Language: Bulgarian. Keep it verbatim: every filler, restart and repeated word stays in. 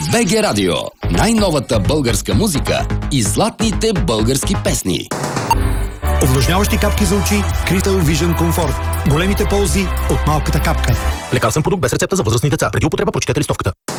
би джи Радио. Най-новата българска музика и златните български песни. Увлажняващи капки за очи Crystal Vision Comfort. Големите ползи от малката капка. Лекарствен продукт без рецепта за възрастни деца. Преди употреба прочетете листовката.